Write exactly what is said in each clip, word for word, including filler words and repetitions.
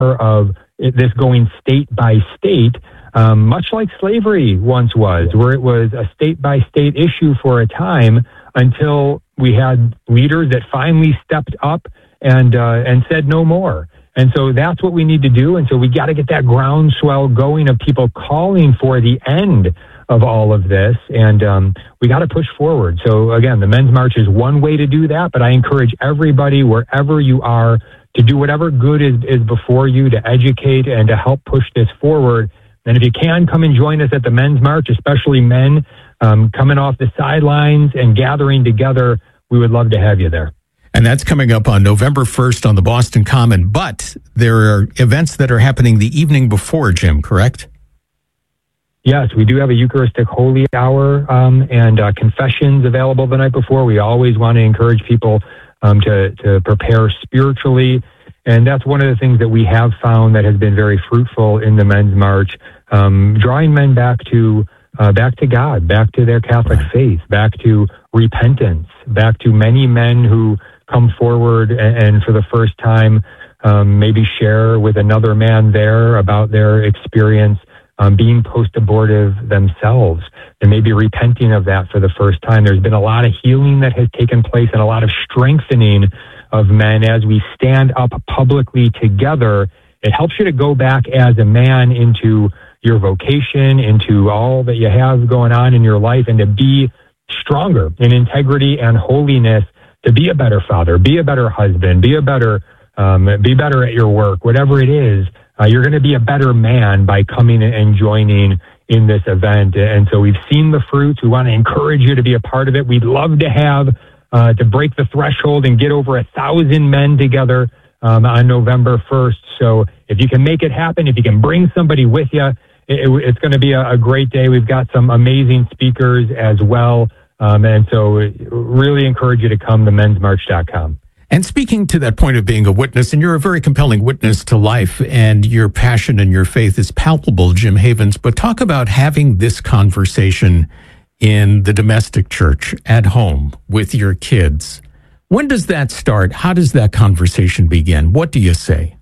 of this going state by state, um, much like slavery once was, where it was a state by state issue for a time until we had leaders that finally stepped up and uh, and said no more. And so that's what we need to do. And so we got to get that groundswell going of people calling for the end of all of this. And um, we got to push forward. So again, the Men's March is one way to do that, but I encourage everybody, wherever you are, to do whatever good is, is before you, to educate and to help push this forward. And if you can, come and join us at the Men's March, especially men um, coming off the sidelines and gathering together. We would love to have you there. And that's coming up on November first on the Boston Common. But there are events that are happening the evening before, Jim, correct? Yes, we do have a Eucharistic Holy Hour um, and uh, confessions available the night before. We always want to encourage people um, to, to prepare spiritually. And that's one of the things that we have found that has been very fruitful in the Men's March, um, drawing men back to uh, back to God, back to their Catholic Right. faith, back to repentance, back to many men who come forward and, and for the first time um, maybe share with another man there about their experience um, being post-abortive themselves and maybe repenting of that for the first time. There's been a lot of healing that has taken place and a lot of strengthening of men as we stand up publicly together. It helps you to go back as a man into your vocation, into all that you have going on in your life, and to be stronger in integrity and holiness, to be a better father, be a better husband, be a better, um, be better at your work, whatever it is. Uh, you're going to be a better man by coming and joining in this event. And so we've seen the fruits. We want to encourage you to be a part of it. We'd love to have uh, to break the threshold and get over a thousand men together um, on November first. So if you can make it happen, if you can bring somebody with you, it, it, it's going to be a, a great day. We've got some amazing speakers as well. Um, and so really encourage you to come to mens march dot com. And speaking to that point of being a witness, and you're a very compelling witness to life, and your passion and your faith is palpable, Jim Havens, but talk about having this conversation in the domestic church at home with your kids. When does that start? How does that conversation begin? What do you say?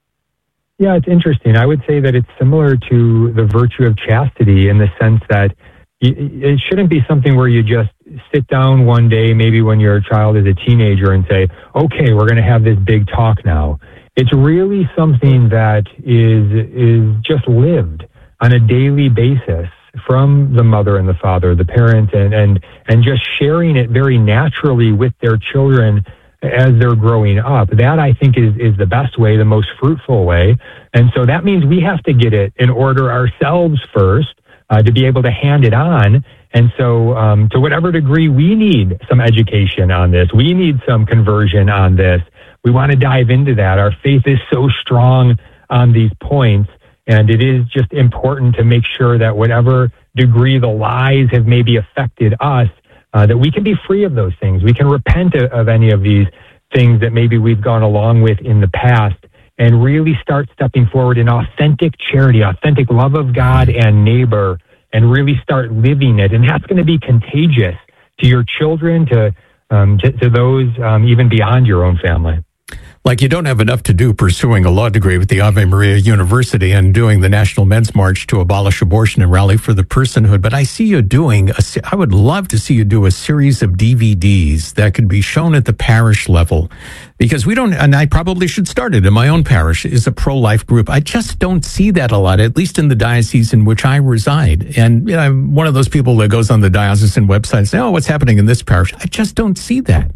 Yeah, it's interesting. I would say that it's similar to the virtue of chastity in the sense that it shouldn't be something where you just sit down one day, maybe when your child is a teenager, and say, okay, we're going to have this big talk now. It's really something that is is just lived on a daily basis from the mother and the father, the parent, and, and, and just sharing it very naturally with their children as they're growing up. That, I think, is, is the best way, the most fruitful way. And so that means we have to get it in order ourselves first, Uh, to be able to hand it on. And so um, to whatever degree we need some education on this, we need some conversion on this, we want to dive into that. Our faith is so strong on these points, and it is just important to make sure that whatever degree the lies have maybe affected us, uh, that we can be free of those things. We can repent of, of any of these things that maybe we've gone along with in the past, and really start stepping forward in authentic charity, authentic love of God and neighbor, and really start living it. And that's going to be contagious to your children, to um, to, to those um, even beyond your own family. Like you don't have enough to do pursuing a law degree with the Ave Maria University and doing the National Men's March to abolish abortion and rally for the personhood. But I see you doing, a, I would love to see you do a series of D V Ds that could be shown at the parish level. Because we don't, and I probably should start it in my own parish, is a pro-life group. I just don't see that a lot, at least in the diocese in which I reside. And you know, I'm one of those people that goes on the diocesan website and say, oh, what's happening in this parish? I just don't see that.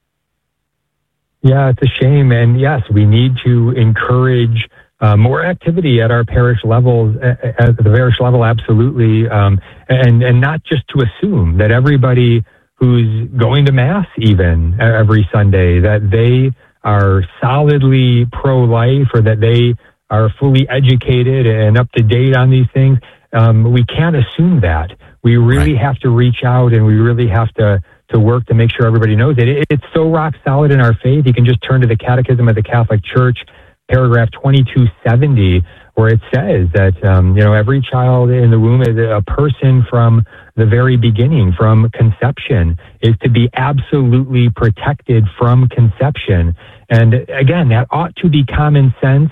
Yeah, it's a shame. And yes, we need to encourage uh, more activity at our parish levels, at the parish level, absolutely. Um, and, and not just to assume that everybody who's going to Mass even every Sunday, that they are solidly pro-life or that they are fully educated and up to date on these things. Um, we can't assume that. We really Right. have to reach out, and we really have to to work to make sure everybody knows it. it. It's so rock solid in our faith. You can just turn to the Catechism of the Catholic Church, paragraph twenty-two seventy, where it says that, um, you know, every child in the womb is a person from the very beginning, from conception, is to be absolutely protected from conception. And again, that ought to be common sense,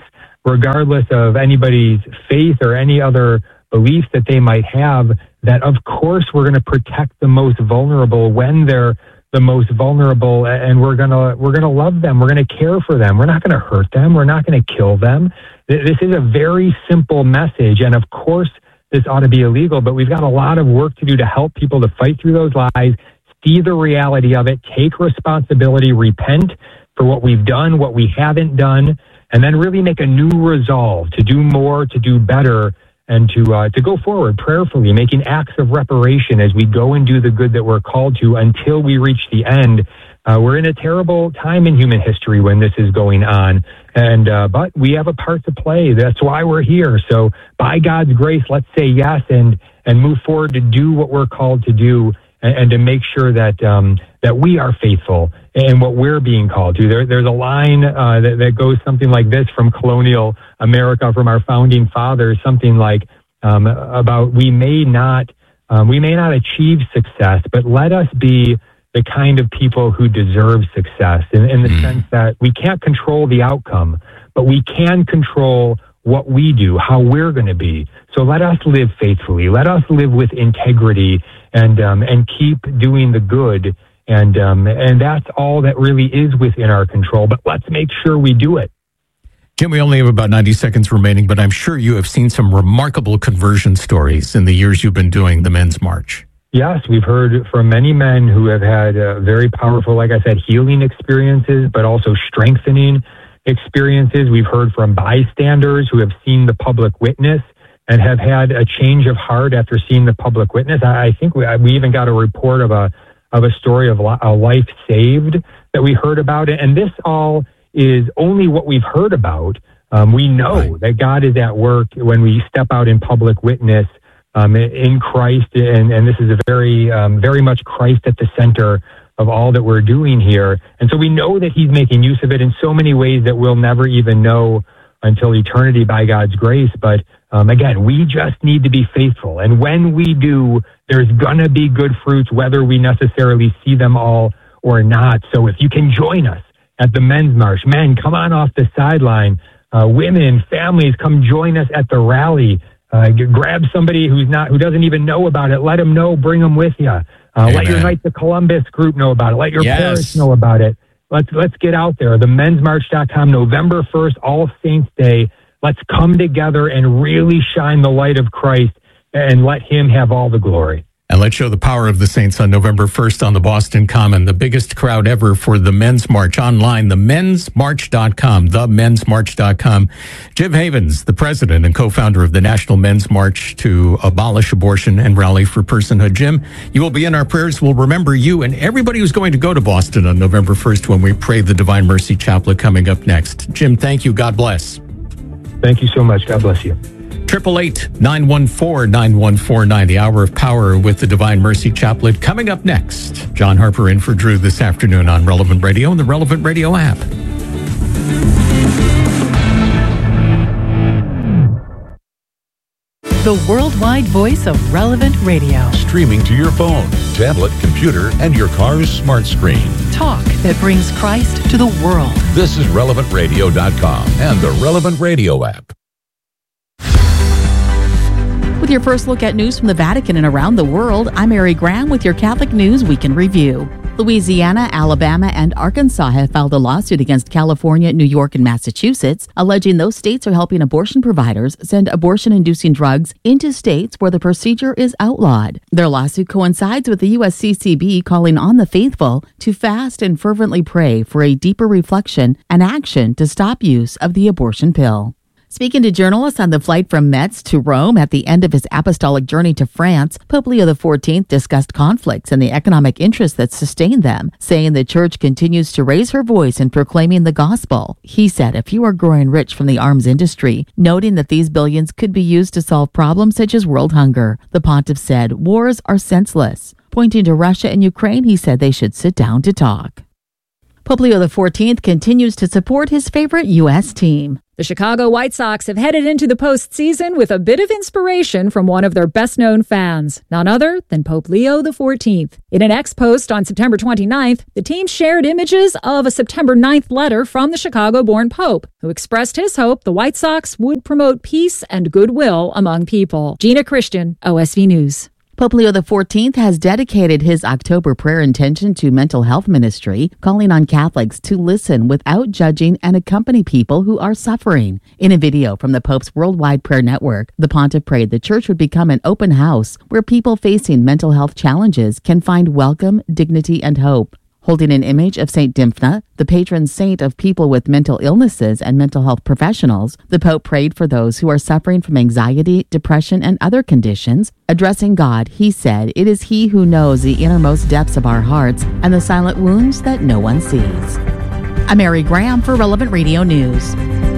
regardless of anybody's faith or any other beliefs that they might have, that of course we're going to protect the most vulnerable when they're the most vulnerable, and we're going to we're going to love them. We're going to care for them. We're not going to hurt them. We're not going to kill them. This is a very simple message, and of course this ought to be illegal, but we've got a lot of work to do to help people to fight through those lies, see the reality of it, take responsibility, repent for what we've done, what we haven't done, and then really make a new resolve to do more, to do better, and to uh, to go forward prayerfully, making acts of reparation as we go and do the good that we're called to until we reach the end. Uh, we're in a terrible time in human history when this is going on, and uh, but we have a part to play. That's why we're here. So by God's grace, let's say yes and and move forward to do what we're called to do, and, and to make sure that um, that we are faithful in what we're being called to. There, there's a line uh, that, that goes something like this from colonial America, from our founding fathers, something like um, about we may not um, we may not achieve success, but let us be the kind of people who deserve success in, in the mm. sense that we can't control the outcome, but we can control what we do, how we're going to be. So let us live faithfully. Let us live with integrity and um, and keep doing the good. And um, and that's all that really is within our control. But let's make sure we do it. Jim, we only have about ninety seconds remaining, but I'm sure you have seen some remarkable conversion stories in the years you've been doing the Men's March. Yes, we've heard from many men who have had uh, very powerful, like I said, healing experiences, but also strengthening experiences. We've heard from bystanders who have seen the public witness and have had a change of heart after seeing the public witness. I, I think we, we even got a report of a of a story of a life saved that we heard about it. And this all is only what we've heard about. Um, we know right. that God is at work when we step out in public witness um, in Christ. And, and this is a very, um, very much Christ at the center of all that we're doing here. And so we know that he's making use of it in so many ways that we'll never even know until eternity by God's grace. But um, again, we just need to be faithful. And when we do, there's going to be good fruits, whether we necessarily see them all or not. So if you can join us at the Men's March, men, come on off the sideline. Uh, women, families, come join us at the rally. Uh, grab somebody who's not, who doesn't even know about it. Let them know. Bring them with you. Uh, let your Knights of Columbus group know about it. Let your yes. parish know about it. Let's let's get out there. The men's march dot com, November first, All Saints Day. Let's come together and really shine the light of Christ and let him have all the glory. And let's show the power of the saints on November first on the Boston Common. The biggest crowd ever for the Men's March online, the men's march dot com, the men's march dot com. Jim Havens, the president and co-founder of the National Men's March to abolish abortion and rally for personhood. Jim, you will be in our prayers. We'll remember you and everybody who's going to go to Boston on November first when we pray the Divine Mercy Chaplet coming up next. Jim, thank you. God bless. Thank you so much. God bless you. Triple eight nine one four nine one four nine. The Hour of Power with the Divine Mercy Chaplet coming up next. John Harper in for Drew this afternoon on Relevant Radio and the Relevant Radio app. The worldwide voice of Relevant Radio. Streaming to your phone, tablet, computer, and your car's smart screen. Talk that brings Christ to the world. This is relevant radio dot com and the Relevant Radio app. With your first look at news from the Vatican and around the world, I'm Mary Graham with your Catholic News Weekend Review. Louisiana, Alabama, and Arkansas have filed a lawsuit against California, New York, and Massachusetts, alleging those states are helping abortion providers send abortion-inducing drugs into states where the procedure is outlawed. Their lawsuit coincides with the U S C C B calling on the faithful to fast and fervently pray for a deeper reflection and action to stop use of the abortion pill. Speaking to journalists on the flight from Metz to Rome at the end of his apostolic journey to France, Pope Leo the fourteenth discussed conflicts and the economic interests that sustain them, saying the church continues to raise her voice in proclaiming the gospel. He said a few are growing rich from the arms industry, noting that these billions could be used to solve problems such as world hunger. The pontiff said wars are senseless. Pointing to Russia and Ukraine, he said they should sit down to talk. Pope Leo the fourteenth continues to support his favorite U S team. The Chicago White Sox have headed into the postseason with a bit of inspiration from one of their best-known fans, none other than Pope Leo the fourteenth. In an X-post on September twenty-ninth, the team shared images of a September ninth letter from the Chicago-born Pope, who expressed his hope the White Sox would promote peace and goodwill among people. Gina Christian, O S V News. Pope Leo the fourteenth has dedicated his October prayer intention to mental health ministry, calling on Catholics to listen without judging and accompany people who are suffering. In a video from the Pope's Worldwide Prayer Network, the pontiff prayed the church would become an open house where people facing mental health challenges can find welcome, dignity, and hope. Holding an image of Saint Dymphna, the patron saint of people with mental illnesses and mental health professionals, the Pope prayed for those who are suffering from anxiety, depression, and other conditions. Addressing God, he said, "It is He who knows the innermost depths of our hearts and the silent wounds that no one sees." I'm Mary Graham for Relevant Radio News.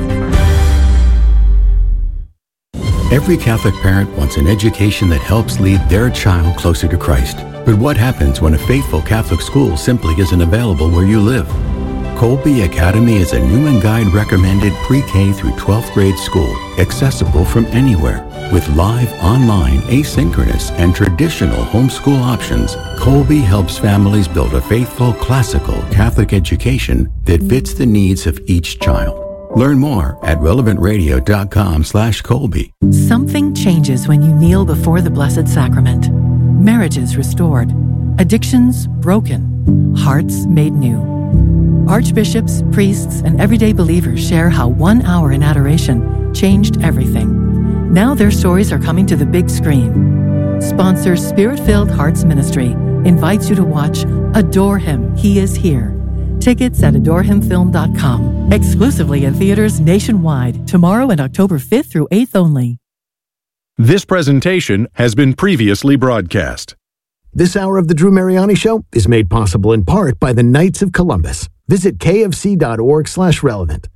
Every Catholic parent wants an education that helps lead their child closer to Christ. But what happens when a faithful Catholic school simply isn't available where you live? Colby Academy is a new and guide recommended pre-K through twelfth grade school, accessible from anywhere. With live, online, asynchronous, and traditional homeschool options, Colby helps families build a faithful, classical Catholic education that fits the needs of each child. Learn more at relevant radio dot com slash Colby. Something changes when you kneel before the Blessed Sacrament. Marriages restored, addictions broken, hearts made new. Archbishops, priests, and everyday believers share how one hour in adoration changed everything. Now their stories are coming to the big screen. Sponsor Spirit-Filled Hearts Ministry invites you to watch Adore Him, He is Here. Tickets at adore him film dot com. Exclusively in theaters nationwide, tomorrow and October fifth through eighth only. This presentation has been previously broadcast. This hour of the Drew Mariani Show is made possible in part by the Knights of Columbus. Visit kfc.org slash relevant.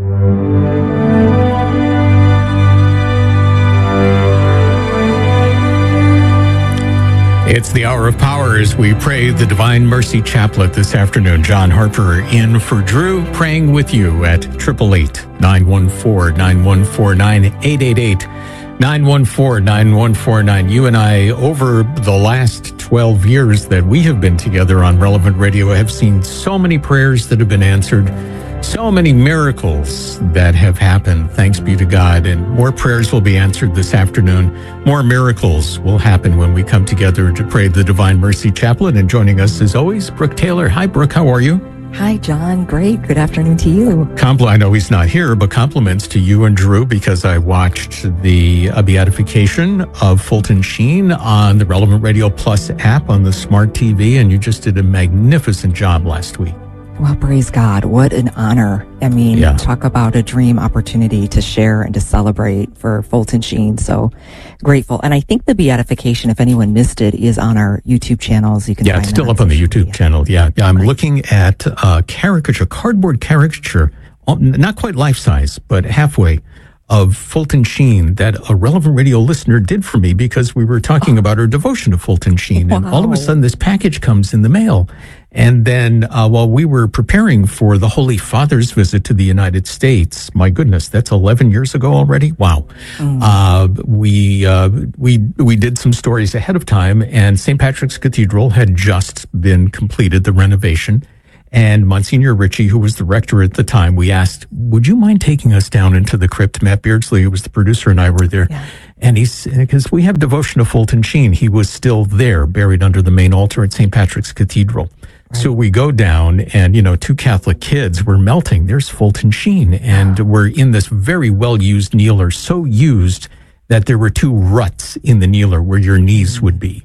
It's the hour of power as we pray the Divine Mercy Chaplet this afternoon. John Harper in for Drew, praying with you at eight eight eight, nine one four, nine one four nine, eight eight eight, nine one four, nine one four nine. You and I, over the last twelve years that we have been together on Relevant Radio, have seen so many prayers that have been answered, so many miracles that have happened, thanks be to God. And more prayers will be answered this afternoon. More miracles will happen when we come together to pray the Divine Mercy Chaplet. And joining us, as always, Brooke Taylor. Hi, Brooke. How are you? Hi, John. Great. Good afternoon to you. Compl- I know he's not here, but compliments to you and Drew, because I watched the uh, beatification of Fulton Sheen on the Relevant Radio Plus app on the smart T V, and you just did a magnificent job last week. Well, praise God. What an honor. I mean, yeah. Talk about a dream opportunity to share and to celebrate for Fulton Sheen. So grateful. And I think the beatification, if anyone missed it, is on our YouTube channels. You can yeah, find it's still it up on the YouTube media. channel. Yeah, yeah. I'm Great. looking at a caricature, cardboard caricature, not quite life size, but halfway, of Fulton Sheen that a Relevant Radio listener did for me because we were talking oh. about our devotion to Fulton Sheen. Wow. And all of a sudden this package comes in the mail. And then uh, while we were preparing for the Holy Father's visit to the United States, my goodness, that's eleven years ago already. Wow. Mm. Uh, we, uh, we, we did some stories ahead of time, and Saint Patrick's Cathedral had just been completed, the renovation. And Monsignor Ritchie, who was the rector at the time, we asked, would you mind taking us down into the crypt? Matt Beardsley, who was the producer, and I were there. Yeah. And he's, because we have devotion to Fulton Sheen, he was still there, buried under the main altar at Saint Patrick's Cathedral. Right. So we go down, and, you know, two Catholic kids were melting. There's Fulton Sheen. And wow. we're in this very well-used kneeler, so used that there were two ruts in the kneeler where your knees would be.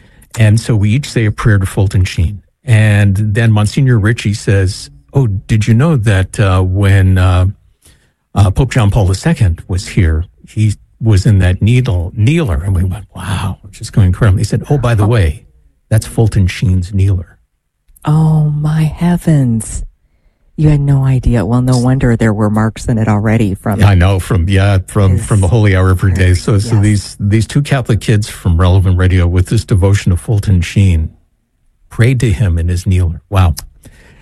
And so we each say a prayer to Fulton Sheen. And then Monsignor Ritchie says, oh, did you know that uh, when uh, uh, Pope John Paul the Second was here, he was in that needle, kneeler? And we went, wow, just going incredible. He said, oh, by the way, that's Fulton Sheen's kneeler. Oh, my heavens. You had no idea. Well, no wonder there were marks in it already from... Yeah, I know, from, yeah, from, from the Holy Hour every day. So, yes. so these, these two Catholic kids from Relevant Radio with this devotion to Fulton Sheen prayed to him in his kneeler. Wow.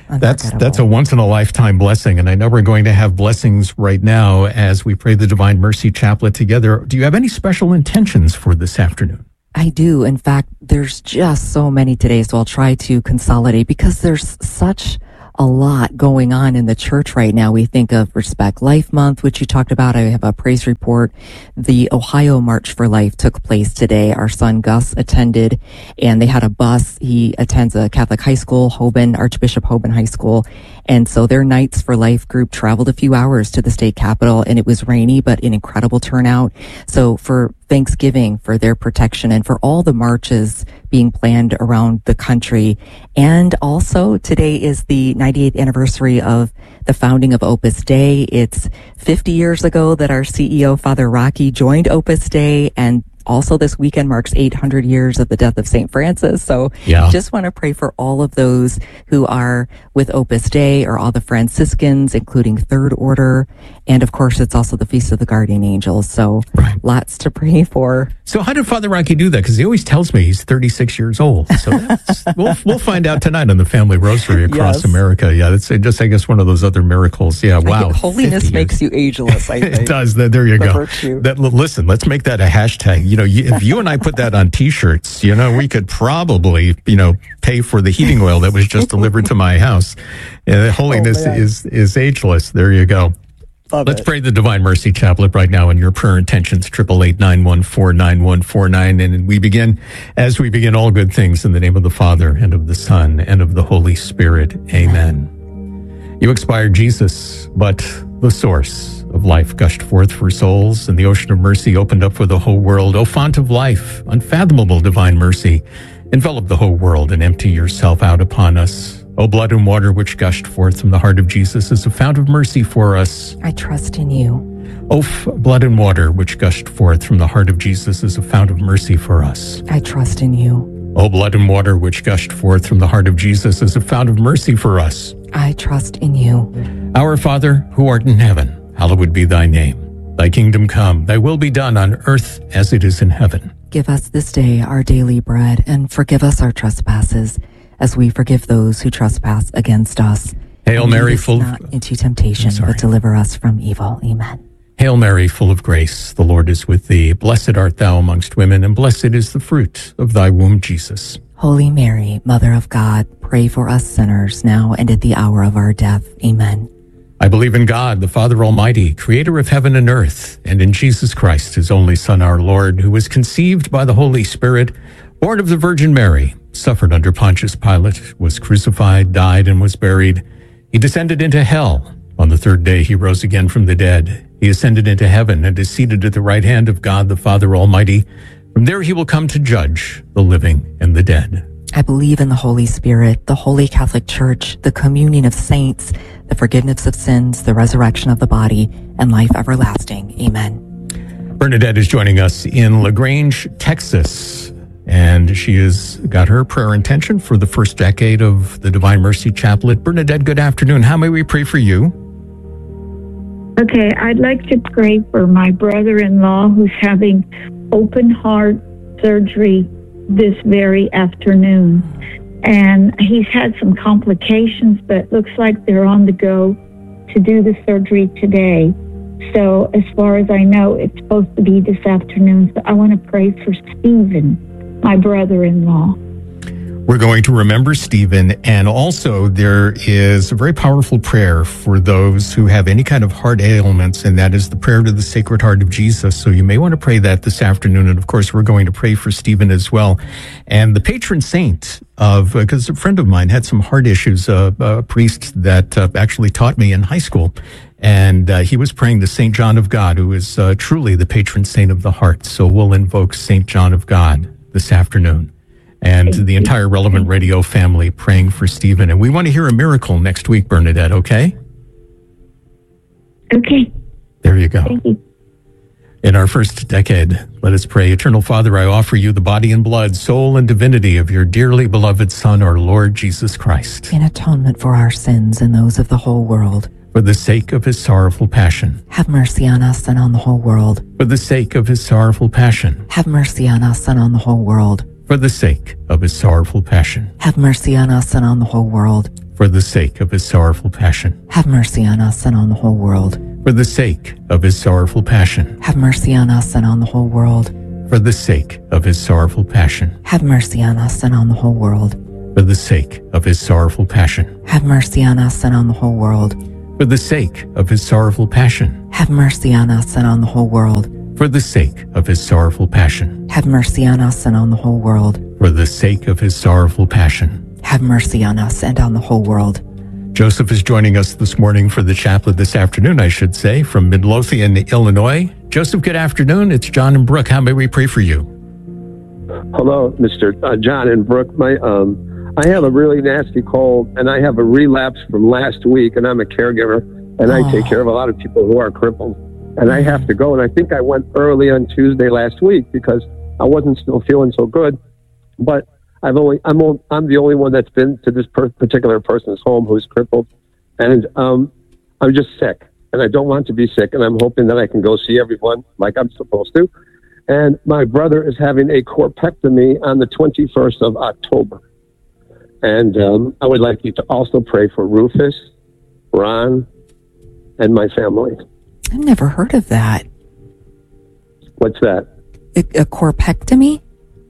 That's that's a once-in-a-lifetime blessing, and I know we're going to have blessings right now as we pray the Divine Mercy Chaplet together. Do you have any special intentions for this afternoon? I do. In fact, there's just so many today, so I'll try to consolidate because there's such a lot going on in the church right now. We think of Respect Life Month, which you talked about. I have a praise report. The Ohio March for Life took place today. Our son Gus attended, and they had a bus. He attends a Catholic high school, Hoban, Archbishop Hoban High School. And so their Knights for Life group traveled a few hours to the state capitol, and it was rainy, but an incredible turnout. So for Thanksgiving, for their protection, and for all the marches being planned around the country. And also today is the ninety-eighth anniversary of the founding of Opus Dei. It's fifty years ago that our C E O, Father Rocky, joined Opus Dei, and also this weekend marks eight hundred years of the death of Saint Francis. So yeah. Just want to pray for all of those who are with Opus Dei or all the Franciscans, including Third Order. And of course, it's also the Feast of the Guardian Angels. So right. Lots to pray for. So how did Father Rocky do that? Because he always tells me he's thirty-six years old. So that's, we'll we'll find out tonight on the Family Rosary across yes. America. Yeah, that's just, I guess, one of those other miracles. Yeah, wow. Holiness makes you ageless, I think. It does. There you the go. Virtue. That, listen, let's make that a hashtag. You know, if you and I put that on T-shirts, you know, we could probably, you know, pay for the heating oil that was just delivered to my house. Uh, holiness oh, is is ageless. There you go. Love Let's it. pray the Divine Mercy Chaplet right now in your prayer intentions, triple eight nine one four nine one four nine. And we begin, as we begin all good things, in the name of the Father, and of the Son, and of the Holy Spirit. Amen. You expired, Jesus, but the source of life gushed forth for souls, and the ocean of mercy opened up for the whole world. O font of life, unfathomable divine mercy, envelop the whole world and empty yourself out upon us. O blood and water which gushed forth from the heart of Jesus is a fount of mercy for us. I trust in you. O f- blood and water which gushed forth from the heart of Jesus is a fount of mercy for us. I trust in you. O blood and water which gushed forth from the heart of Jesus is a fount of mercy for us. I trust in you. Our Father, who art in heaven, hallowed be thy name. Thy kingdom come, thy will be done on earth as it is in heaven. Give us this day our daily bread, and forgive us our trespasses, as we forgive those who trespass against us. Hail and Mary, lead us full not into temptation, but deliver us from evil. Amen. Hail Mary, full of grace, the Lord is with thee. Blessed art thou amongst women, and blessed is the fruit of thy womb, Jesus. Holy Mary, Mother of God, pray for us sinners, now and at the hour of our death. Amen. I believe in God, the Father Almighty, creator of heaven and earth, and in Jesus Christ, his only Son, our Lord, who was conceived by the Holy Spirit, born of the Virgin Mary, suffered under Pontius Pilate, was crucified, died, and was buried. He descended into hell. On the third day, he rose again from the dead. He ascended into heaven and is seated at the right hand of God, the Father Almighty. From there, he will come to judge the living and the dead. I believe in the Holy Spirit, the Holy Catholic Church, the communion of saints, the forgiveness of sins, the resurrection of the body, and life everlasting. Amen. Bernadette is joining us in LaGrange, Texas, and she has got her prayer intention for the first decade of the Divine Mercy Chaplet. Bernadette, good afternoon. How may we pray for you? Okay, I'd like to pray for my brother-in-law who's having open heart surgery this very afternoon. And he's had some complications, but looks like they're on the go to do the surgery today. So as far as I know, it's supposed to be this afternoon. So I want to pray for Stephen, my brother-in-law. We're going to remember Stephen, and also there is a very powerful prayer for those who have any kind of heart ailments, and that is the prayer to the Sacred Heart of Jesus. So you may want to pray that this afternoon, and of course we're going to pray for Stephen as well. And the patron saint of, because uh, a friend of mine had some heart issues, uh, a priest that uh, actually taught me in high school, and uh, he was praying to Saint John of God, who is uh, truly the patron saint of the heart. So we'll invoke Saint John of God this afternoon. And the entire Relevant Radio family praying for Stephen. And we want to hear a miracle next week, Bernadette, okay? Okay. There you go. Thank you. In our first decade, let us pray. Eternal Father, I offer you the body and blood, soul and divinity of your dearly beloved Son, our Lord Jesus Christ. In atonement for our sins and those of the whole world. For the sake of his sorrowful passion. Have mercy on us and on the whole world. For the sake of his sorrowful passion. Have mercy on us and on the whole world. For the sake of his sorrowful passion. Have mercy on us and on the whole world. for the sake of his sorrowful passion. Have mercy on us and on the whole world. For the sake of his sorrowful passion. Have mercy on us and on the whole world. For the sake of his sorrowful passion. Have mercy on us and on the whole world. For the sake of his sorrowful passion. Have mercy on us and on the whole world. For the sake of his sorrowful passion. Have mercy on us and on the whole world. For the sake of his sorrowful passion. Have mercy on us and on the whole world. For the sake of his sorrowful passion. Have mercy on us and on the whole world. Joseph is joining us this morning for the chaplet this afternoon, I should say, from Midlothian, Illinois. Joseph, good afternoon. It's John and Brooke. How may we pray for you? Hello, Mister Uh, John and Brooke. My, um, I have a really nasty cold, and I have a relapse from last week, and I'm a caregiver, and I oh. take care of a lot of people who are crippled. And I have to go, and I think I went early on Tuesday last week because I wasn't still feeling so good. But I've only I'm only, I'm the only one that's been to this per- particular person's home who's crippled, and um, I'm just sick, and I don't want to be sick, and I'm hoping that I can go see everyone like I'm supposed to. And my brother is having a corpectomy on the twenty-first of October, and um, I would like you to also pray for Rufus, Ron, and my family. I've never heard of that. What's that? A, a corpectomy?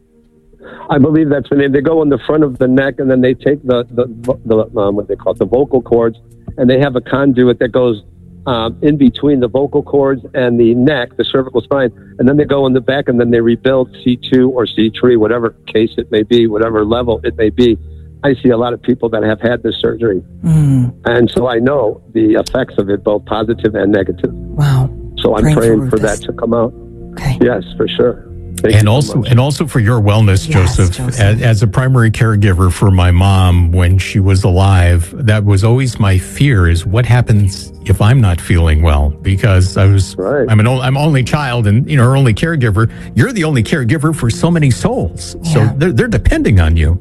I believe that's the name. They go in the front of the neck, and then they take the, the, the um, what they call it, the vocal cords, and they have a conduit that goes um, in between the vocal cords and the neck, the cervical spine, and then they go in the back, and then they rebuild C two or C three, whatever case it may be, whatever level it may be. I see a lot of people that have had this surgery. Mm. And so I know the effects of it, both positive and negative. Wow. So I'm praying, praying for, for that to come out. Okay. Yes, for sure. Thank and also, and also for your wellness, yes, Joseph. Joseph. As, as a primary caregiver for my mom when she was alive, that was always my fear: is what happens if I'm not feeling well? Because I was, right. I'm an, I'm only child, and you know, her only caregiver. You're the only caregiver for so many souls, yeah. so they're they're depending on you.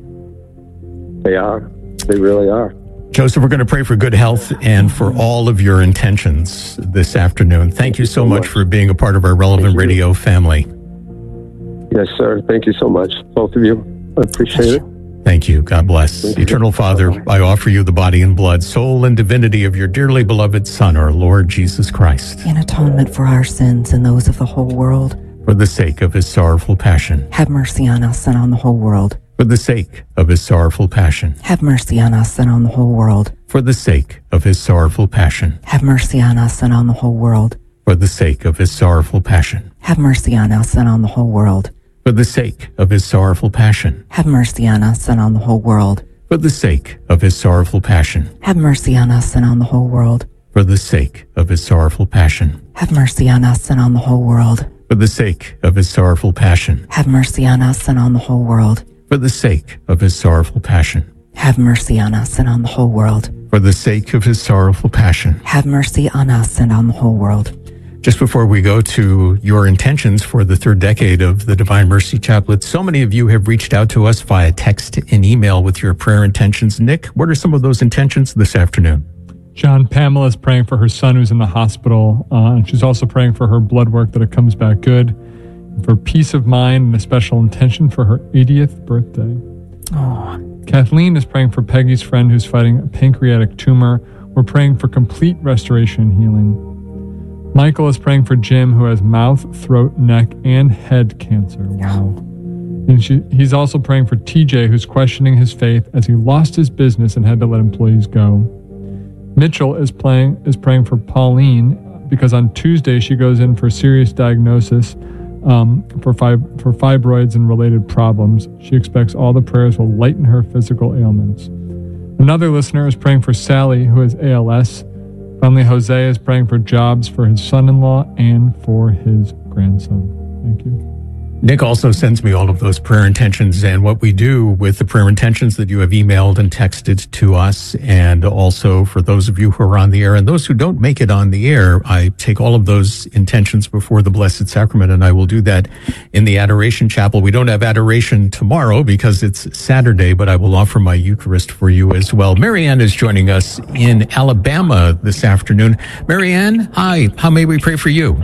They are. They really are. Joseph, we're going to pray for good health and for all of your intentions this afternoon. Thank, Thank you so much, much for being a part of our Relevant Thank Radio you. family. Yes, sir. Thank you so much, both of you. I appreciate it. Thank you. God bless. Thank Eternal you. Father, I offer you the body and blood, soul and divinity of your dearly beloved Son, our Lord Jesus Christ. In atonement for our sins and those of the whole world. For the sake of his sorrowful passion. Have mercy on us and on the whole world. For the sake of his sorrowful passion. Have mercy on us and on the whole world. For the sake of his sorrowful passion. Have mercy on us and on the whole world. For the sake of his sorrowful passion. Have mercy on us and on the whole world. For the sake of his sorrowful passion. Have mercy on us and on the whole world. For the sake of his sorrowful passion. Have mercy on us and on the whole world. For the sake of his sorrowful passion. Have mercy on us and on the whole world. For the sake of his sorrowful passion. Have mercy on us and on the whole world. For the sake of his sorrowful passion. Have mercy on us and on the whole world. For the sake of his sorrowful passion. Have mercy on us and on the whole world. Just before we go to your intentions for the third decade of the Divine Mercy Chaplet, so many of you have reached out to us via text and email with your prayer intentions. Nick, what are some of those intentions this afternoon? John, Pamela is praying for her son who's in the hospital, uh, and she's also praying for her blood work that it comes back good, for peace of mind and a special intention for her eightieth birthday. Oh. Kathleen is praying for Peggy's friend who's fighting a pancreatic tumor. We're praying for complete restoration and healing. Michael is praying for Jim, who has mouth, throat, neck, and head cancer. Wow. And she, he's also praying for T J, who's questioning his faith as he lost his business and had to let employees go. Mitchell is playing is praying for Pauline because on Tuesday she goes in for serious diagnosis um, for fib- for fibroids and related problems. She expects all the prayers will lighten her physical ailments. Another listener is praying for Sally, who has A L S. Finally, Jose is praying for jobs for his son-in-law and for his grandson. Thank you. Nick also sends me all of those prayer intentions and what we do with the prayer intentions that you have emailed and texted to us. And also for those of you who are on the air and those who don't make it on the air, I take all of those intentions before the Blessed Sacrament, and I will do that in the Adoration Chapel. We don't have adoration tomorrow because it's Saturday, but I will offer my Eucharist for you as well. Marianne is joining us in Alabama this afternoon. Marianne, hi. How may we pray for you?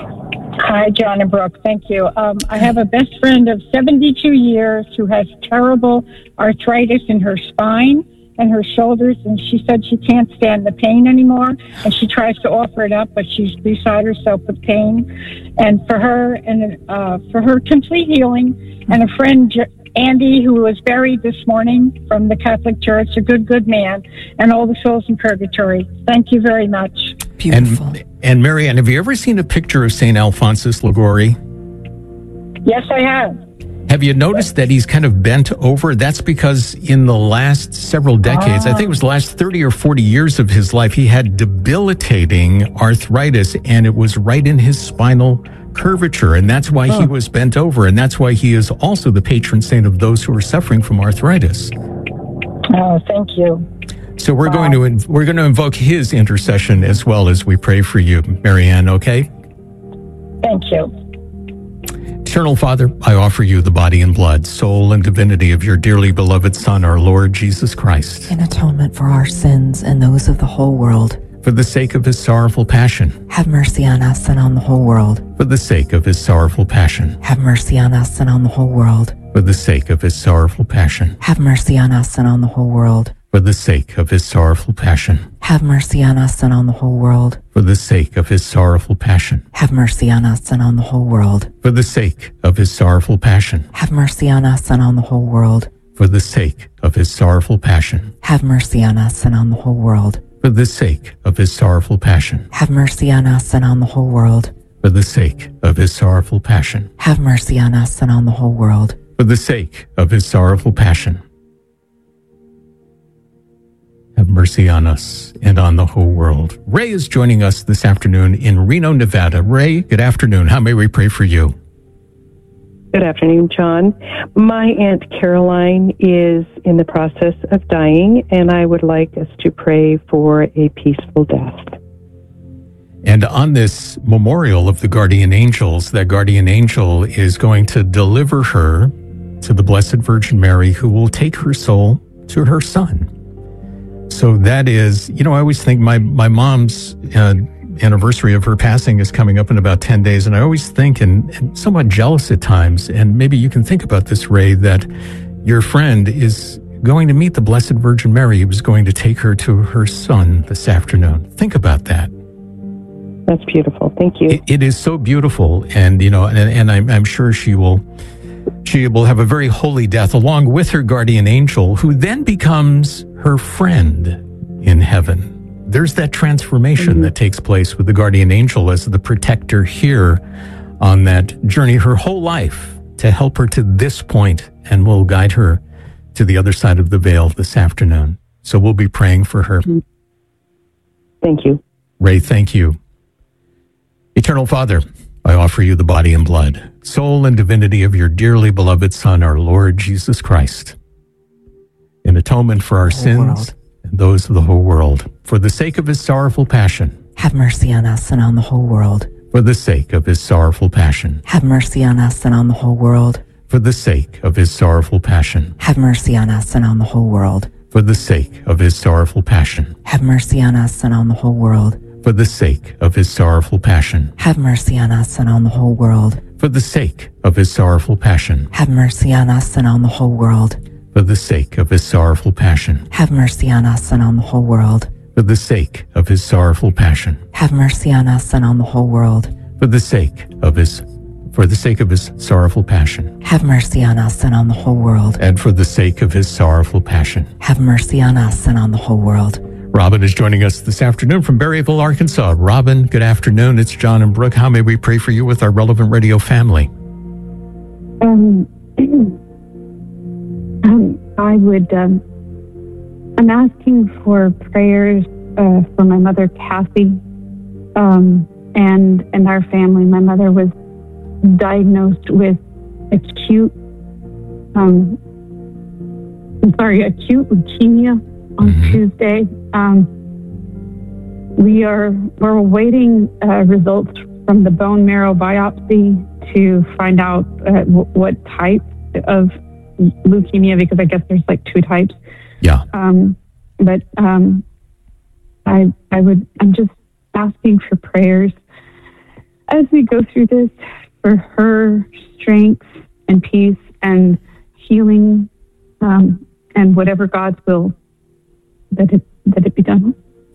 Hi, John and Brooke. Thank you. Um, I have a best friend of seventy-two years who has terrible arthritis in her spine, in her shoulders, and she said she can't stand the pain anymore, and she tries to offer it up, but she's beside herself with pain. And for her, and uh, for her complete healing, and a friend, Andy, who was buried this morning from the Catholic Church, a good, good man, and all the souls in purgatory. Thank you very much. Beautiful. And, and Marianne, have you ever seen a picture of Saint Alphonsus Liguori? Yes, I have. Have you noticed that he's kind of bent over? That's because in the last several decades, ah. I think it was the last thirty or forty years of his life, he had debilitating arthritis, and it was right in his spinal curvature, and that's why oh. he was bent over, and that's why he is also the patron saint of those who are suffering from arthritis. Oh, thank you. So we're wow. going to we're going to invoke his intercession as well as we pray for you, Marianne, okay? Thank you. Eternal Father, I offer you the body and blood, soul and divinity of your dearly beloved Son, our Lord Jesus Christ. In atonement for our sins and those of the whole world. For the sake of his sorrowful passion. Have mercy on us and on the whole world. For the sake of his sorrowful passion. Have mercy on us and on the whole world. For the sake of his sorrowful passion. Have mercy on us and on the whole world. For the sake of his sorrowful passion. Have mercy on us and on the whole world. For the sake of his sorrowful passion. Have mercy on us and on the whole world. For the sake of his sorrowful passion. Have mercy on us and on the whole world. For the sake of his sorrowful passion. Have mercy on us and on the whole world. For the sake of his sorrowful passion. Have mercy on us and on the whole world. For the sake of his sorrowful passion. Have mercy on us and on the whole world. For the sake of his sorrowful passion. Have mercy on us and on the whole world. Ray is joining us this afternoon in Reno, Nevada. Ray, good afternoon. How may we pray for you? Good afternoon, John. My Aunt Caroline is in the process of dying, and I would like us to pray for a peaceful death. And on this memorial of the guardian angels, that guardian angel is going to deliver her to the Blessed Virgin Mary, who will take her soul to her Son. So that is, you know, I always think my, my mom's uh, anniversary of her passing is coming up in about ten days. And I always think, and, and somewhat jealous at times, and maybe you can think about this, Ray, that your friend is going to meet the Blessed Virgin Mary. He was going to take her to her Son this afternoon. Think about that. That's beautiful. Thank you. It, it is so beautiful. And, you know, and, and I'm, I'm sure she will, she will have a very holy death along with her guardian angel, who then becomes her friend in heaven. There's that transformation mm-hmm. that takes place with the guardian angel as the protector here on that journey her whole life to help her to this point, and will guide her to the other side of the veil this afternoon. So we'll be praying for her. Mm-hmm. Thank you. Ray, thank you. Eternal Father, I offer you the body and blood, soul and divinity of your dearly beloved Son, our Lord Jesus Christ, in atonement for our sins world. And those of the whole world, for the sake of his sorrowful passion. Have mercy on us and on the whole world. For the sake of his sorrowful passion. Have mercy on us and on the whole world. For the sake of his sorrowful passion. Have mercy on us and on the whole world. For the sake of his sorrowful passion. Have mercy on us and on the whole world. For the sake of his sorrowful passion. Have mercy on us and on the whole world. For the sake of his sorrowful passion. Have mercy on us and on the whole world. For the sake of his sorrowful passion. Have mercy on us and on the whole world. For the sake of his sorrowful passion. Have mercy on us and on the whole world. For the sake of his for the sake of his sorrowful passion. Have mercy on us and on the whole world. And for the sake of his sorrowful passion. Have mercy on us and on the whole world. Robin is joining us this afternoon from Berryville, Arkansas. Robin, good afternoon. It's John and Brooke. How may we pray for you with our Relevant Radio family? Um, um I would, um, I'm asking for prayers uh, for my mother, Kathy, um, and, and our family. My mother was diagnosed with acute, um, I'm sorry, acute leukemia on mm-hmm. Tuesday. Um, we are we're awaiting uh, results from the bone marrow biopsy to find out uh, w- what type of leukemia, because I guess there's like two types. Yeah. Um, but um, I I would I'm just asking for prayers as we go through this, for her strength and peace and healing, um, and whatever God's will that it, that it be done.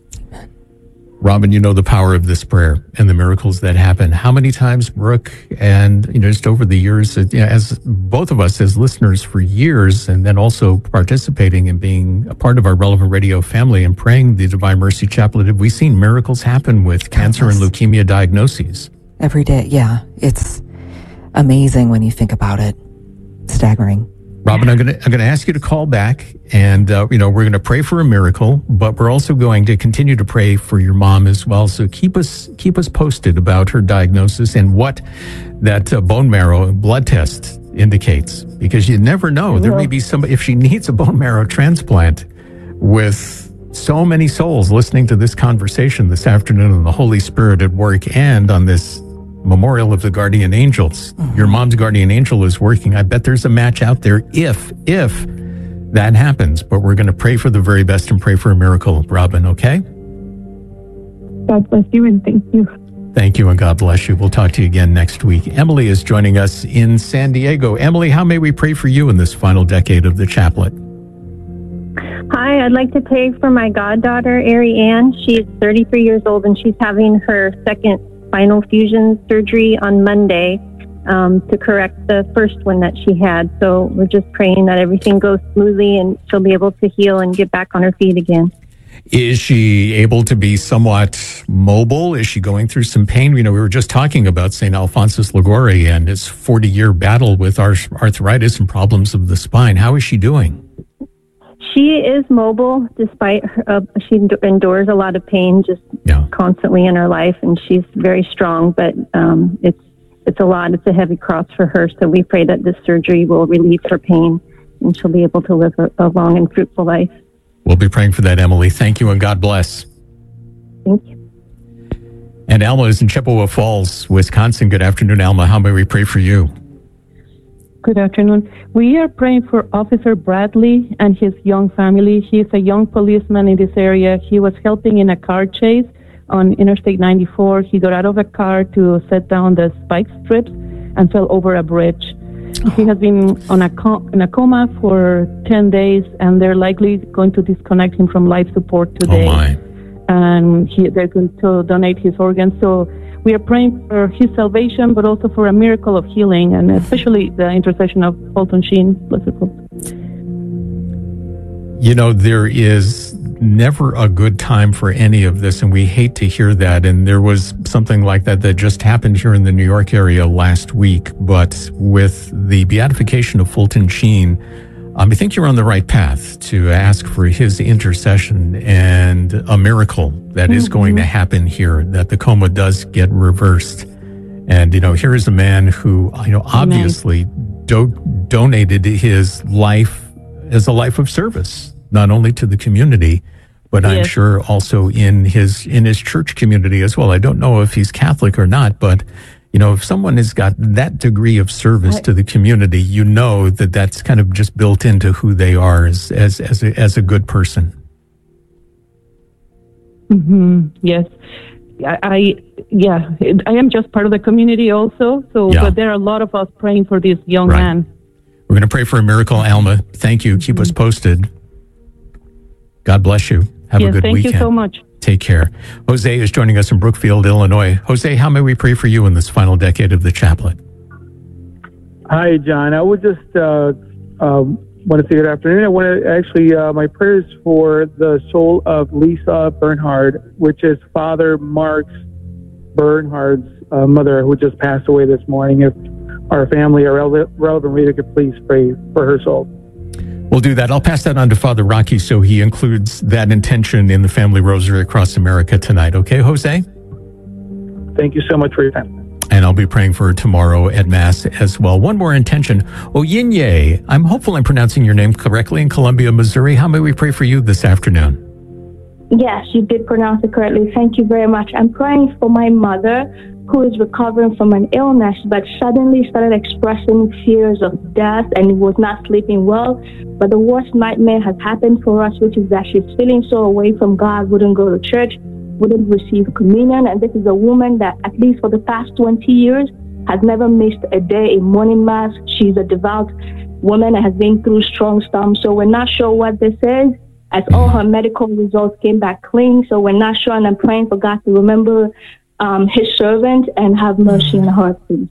Robin, you know the power of this prayer and the miracles that happen. How many times, Brooke, and you know, just over the years, you know, as both of us as listeners for years, and then also participating and being a part of our Relevant Radio family and praying the Divine Mercy Chaplet, have we seen miracles happen with cancer and leukemia diagnoses? Every day, yeah. It's amazing when you think about it. Staggering. Robin, I'm going to I'm going to ask you to call back, and uh, you know we're going to pray for a miracle, but we're also going to continue to pray for your mom as well. So keep us keep us posted about her diagnosis and what that uh, bone marrow blood test indicates, because you never know. There may be somebody, if she needs a bone marrow transplant, with so many souls listening to this conversation this afternoon, and the Holy Spirit at work, and on this Memorial of the Guardian Angels. Mm-hmm. Your mom's guardian angel is working. I bet there's a match out there if, if that happens. But we're going to pray for the very best and pray for a miracle, Robin, okay? God bless you and thank you. Thank you and God bless you. We'll talk to you again next week. Emily is joining us in San Diego. Emily, how may we pray for you in this final decade of the chaplet? Hi, I'd like to pray for my goddaughter, Ari Ann. She's thirty-three years old and she's having her second spinal fusion surgery on Monday um, to correct the first one that she had. So we're just praying that everything goes smoothly and she'll be able to heal and get back on her feet again. Is she able to be somewhat mobile? Is she going through some pain? You know, we were just talking about Saint Alphonsus Liguori and his forty-year battle with arthritis and problems of the spine. How is she doing? She is mobile, despite her, uh, she endures a lot of pain just yeah. constantly in her life, and she's very strong. But um, it's it's a lot. It's a heavy cross for her. So we pray that this surgery will relieve her pain, and she'll be able to live a, a long and fruitful life. We'll be praying for that, Emily. Thank you, and God bless. Thank you. And Alma is in Chippewa Falls, Wisconsin. Good afternoon, Alma. How may we pray for you? Good afternoon. We are praying for Officer Bradley and his young family. He's a young policeman in this area. He was helping in a car chase on Interstate ninety-four. He got out of a car to set down the spike strips and fell over a bridge. Oh. He has been on a com- in a coma for ten days, and they're likely going to disconnect him from life support today. Oh my. And he, they're going to donate his organs. So we are praying for his salvation, but also for a miracle of healing, and especially the intercession of Fulton Sheen. Blessed Fulton. You know, there is never a good time for any of this, and we hate to hear that. And there was something like that that just happened here in the New York area last week. But with the beatification of Fulton Sheen, Um, I think you're on the right path to ask for his intercession and a miracle that mm-hmm. is going to happen here, that the coma does get reversed. And, you know, here is a man who, you know, obviously do- donated his life as a life of service, not only to the community, but yes. I'm sure also in his, in his church community as well. I don't know if he's Catholic or not, but you know, if someone has got that degree of service to the community, you know that that's kind of just built into who they are as as as a, as a good person. Mm-hmm. Yes, I, I yeah I am just part of the community also. So, yeah. but there are a lot of us praying for this young right. man. We're going to pray for a miracle, Alma. Thank you. Keep mm-hmm. us posted. God bless you. Have yes, a good thank weekend. Thank you so much. Take care. Jose is joining us in Brookfield, Illinois. Jose, how may we pray for you in this final decade of the chaplet? Hi, John. I would just uh, um, want to say good afternoon. I want to actually, uh, my prayers for the soul of Lisa Bernhard, which is Father Mark Bernhard's uh, mother, who just passed away this morning. If our family or relevant reader could please pray for her soul. We'll do that. I'll pass that on to Father Rocky so he includes that intention in the Family Rosary across America tonight. Okay, Jose? Thank you so much for your time. And I'll be praying for her tomorrow at Mass as well. One more intention. Oyinye, I'm hopeful I'm pronouncing your name correctly, in Columbia, Missouri. How may we pray for you this afternoon? Yes, you did pronounce it correctly. Thank you very much. I'm praying for my mother, who is recovering from an illness, but suddenly started expressing fears of death and was not sleeping well. But the worst nightmare has happened for us, which is that she's feeling so away from God, wouldn't go to church, wouldn't receive communion. And this is a woman that, at least for the past twenty years, has never missed a day in morning mass. She's a devout woman and has been through strong storms. So we're not sure what this is. as all her medical results came back clean. So we're not sure, and I'm praying for God to remember um, his servant and have mercy on her, please.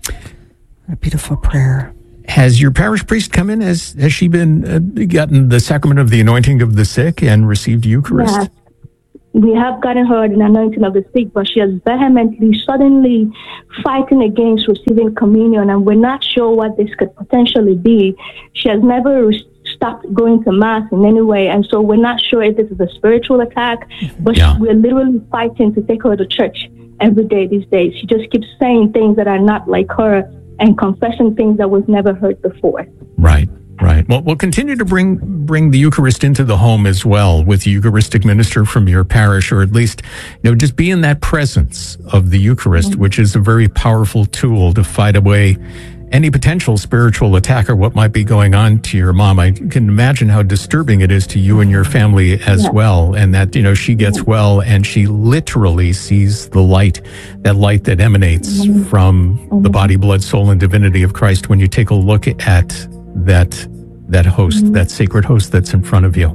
A beautiful prayer. Has your parish priest come in? Has, has she been uh, gotten the sacrament of the anointing of the sick and received Eucharist? Yes. We have gotten her the anointing of the sick, but she is vehemently, suddenly fighting against receiving communion, and we're not sure what this could potentially be. She has never re- stopped going to Mass in any way, and so we're not sure if this is a spiritual attack, but yeah. she, we're literally fighting to take her to church every day these days. She just keeps saying things that are not like her and confessing things that was never heard before. Right. Right. Well, we'll continue to bring bring the Eucharist into the home as well with the Eucharistic minister from your parish, or at least, you know, just be in that presence of the Eucharist, mm-hmm. which is a very powerful tool to fight away any potential spiritual attack or what might be going on to your mom. I can imagine how disturbing it is to you and your family as yeah. well. And that, you know, she gets yeah. well and she literally sees the light, that light that emanates mm-hmm. from mm-hmm. the body, blood, soul, and divinity of Christ when you take a look at that that host, mm-hmm. that sacred host that's in front of you.